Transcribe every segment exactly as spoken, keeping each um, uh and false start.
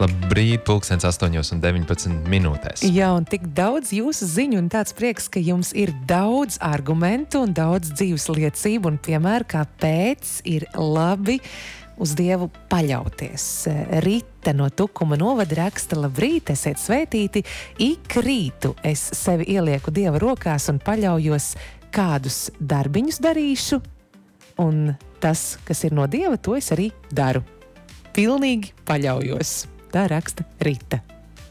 Labrīt, pulkstens astoņos un deviņpadsmit minūtēs. Jā, un tik daudz jūsu ziņu un tāds prieks, ka jums ir daudz argumentu un daudz dzīves liecību un piemēru, kāpēc ir labi uz Dievu paļauties. Rita no Tukuma novada raksta: labrīt, esiet svētīti, ik rītu es sevi ielieku Dieva rokās un paļaujos, kādus darbiņus darīšu, un tas, kas ir no Dieva, to es arī daru. Pilnīgi paļaujos. Tā raksta Rita.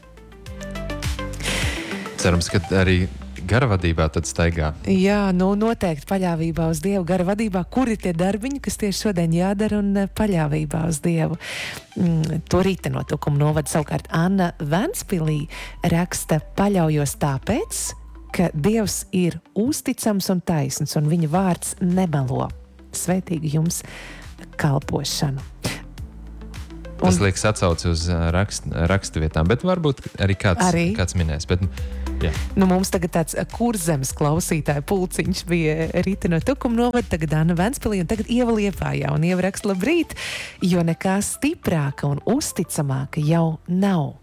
Cerams, ka arī gara vadībā tad staigā. Jā, nu noteikti paļāvībā uz Dievu gara vadībā. Kur ir tie darbiņi, kas tieši šodien jādara, un paļāvībā uz Dievu? Mm, to Rita no Tukuma novada. Savukārt Anna Ventspilī raksta: paļaujos tāpēc, ka Dievs ir uzticams un taisns, un viņa vārds nemelo. Svētīgi jums kalpošanu. Un tas liekas atsauci uz rakst, rakstvietām, bet varbūt arī kāds, arī? kāds minēs. Bet, jā. Nu, mums tagad tāds Kurzemes klausītāja pulciņš bija Rita no Tukuma novada, tagad Anna Ventspilī un tagad Ieva Liepājā. Un Ieva raksta: labrīt, jo nekā stiprāka un uzticamāka jau nav.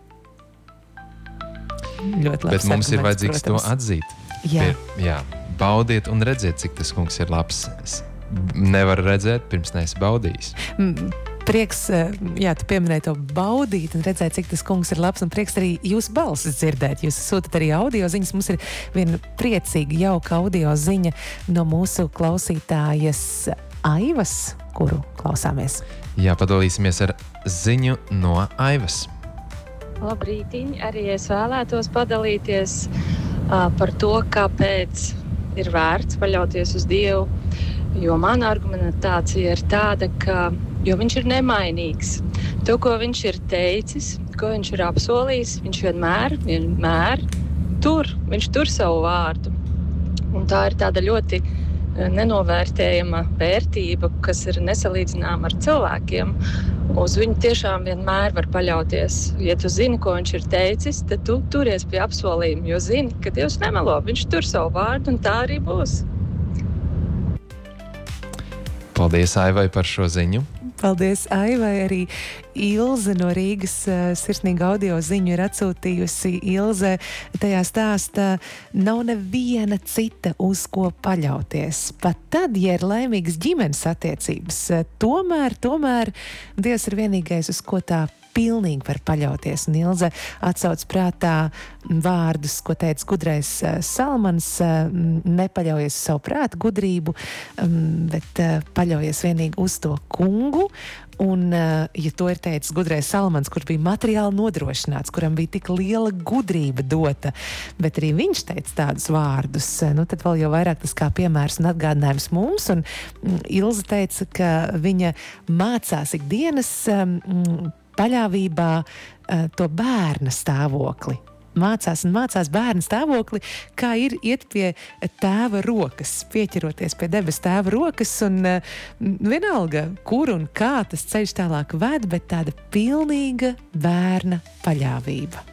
Ļoti labs bet mums ir arguments, vajadzīgs protams. to atzīt. Jā. Pie, jā. Baudiet un redziet, cik tas kungs ir labs. Es nevaru redzēt, pirms neesi baudījis. Mm. Prieks, jā, tu pieminēji to baudīt un redzēt, cik tas kungs ir labs, un prieks arī jūsu balsis dzirdēt. Jūs sūtat arī audio ziņas. Mums ir viena priecīga, jauka audio ziņa no mūsu klausītājas Aivas, kuru klausāmies. Jā, padalīsimies ar ziņu no Aivas. Labrītiņ, arī es vēlētos padalīties uh, par to, kāpēc ir vērts paļauties uz Dievu, jo mana argumentācija ir tāda, ka jo viņš ir nemainīgs. To, ko viņš ir teicis, ko viņš ir apsolījis, viņš vienmēr, vienmēr tur, viņš tur savu vārdu. Un tā ir tāda ļoti nenovērtējama vērtība, kas ir nesalīdzināma ar cilvēkiem. Uz viņu tiešām vienmēr var paļauties. Ja tu zini, ko viņš ir teicis, tad tu turies pie apsolījuma, jo zini, ka Dievs nemelo, viņš tur savu vārdu, un tā arī būs. Paldies Aivai par šo ziņu. Paldies Aivai. Arī Ilze no Rīgas uh, sirsnīga audio ziņu ir atsūtījusi. Ilze tajā stāstā: nav neviena cita, uz ko paļauties. Pat tad, ja ir laimīgas ģimenes attiecības, uh, tomēr, tomēr Dievs ir vienīgais, uz ko tā pilnīgi var paļauties. Un Ilze atsauc prātā vārdus, ko teica gudrais uh, Salmans: uh, nepaļaujies uz savu prātu gudrību, um, bet uh, paļaujies vienīgi uz to kungu. Un, uh, ja to ir teicis gudrais Salmans, kurš bija materiāli nodrošināts, kuram bija tik liela gudrība dota, bet arī viņš teica tādus vārdus, nu tad vēl jau vairāk tas kā piemērs un atgādinājums mums. Un mm, Ilze teica, ka viņa mācās ikdienas um, paļāvībā uh, to bērna stāvokli. Mācās un mācās bērnu stāvokli, kā ir iet pie tēva rokas, pieķeroties pie debes tēva rokas, un uh, vienalga, kur un kā tas ceļš tālāk ved, bet tāda pilnīga bērna paļāvība.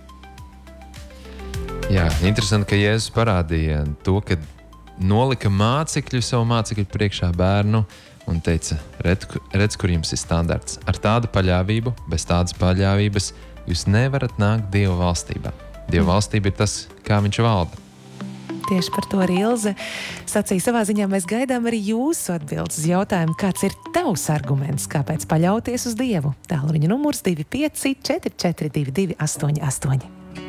Jā, interesanti, ka Jēzus parādīja to, ka nolika mācekļu savu mācekļu priekšā bērnu un teica: redz, redz, kur jums ir standarts. Ar tādu paļāvību, bez tādas paļāvības jūs nevarat nākt Dieva valstībā. Dieva valstība ir tas, kā viņš valda. Tieši par to arī Ilze sacīja savā ziņā. Mēs gaidām arī jūsu atbildes uz jautājumu, kāds ir tavs arguments, kāpēc paļauties uz Dievu. Tālruņa numurs divi pieci četri četri divi divi astoņi astoņi.